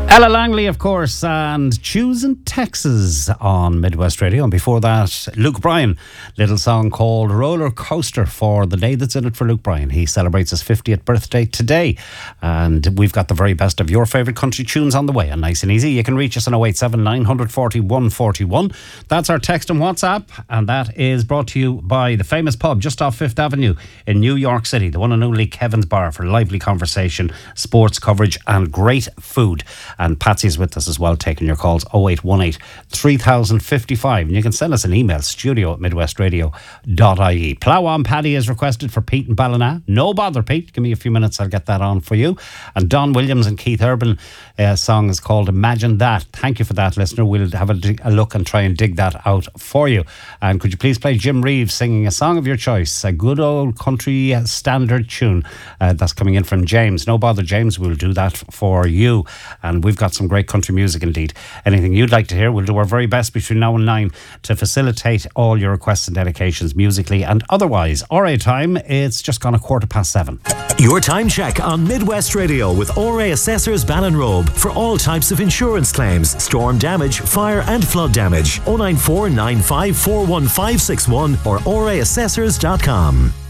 Ella Langley, of course, and Choosing Texas on Midwest Radio. And before that, Luke Bryan, little song called Roller Coaster for the day that's in it for Luke Bryan. He celebrates his 50th birthday today. And we've got the very best of your favourite country tunes on the way. And nice and easy, you can reach us on 087 940 141. That's our text and WhatsApp. And that is brought to you by the famous pub just off 5th Avenue in New York City, the one and only Kevin's Bar, for lively conversation, sports coverage and great food. And Patsy's with us as well, taking your calls, 0818 3055. And you can send us an email, studio@midwestradio.ie. Plough On Paddy is requested for Pete and Ballina. No bother, Pete. Give me a few minutes, I'll get that on for you. And Don Williams and Keith Urban song is called Imagine That. Thank you for that, listener. We'll have a look and try and dig that out for you. And could you please play Jim Reeves singing a song of your choice, a good old country standard tune. That's coming in from James. No bother, James. We'll do that for you. And we've got some great country music indeed. Anything you'd like to hear, we'll do our very best between now and 9 to facilitate all your requests and dedications musically and otherwise. RA time, it's just gone 7:15. Your time check on Midwest Radio with RA Assessors Ballinrobe for all types of insurance claims, storm damage, fire and flood damage. 094 95 41561 or raassessors.com.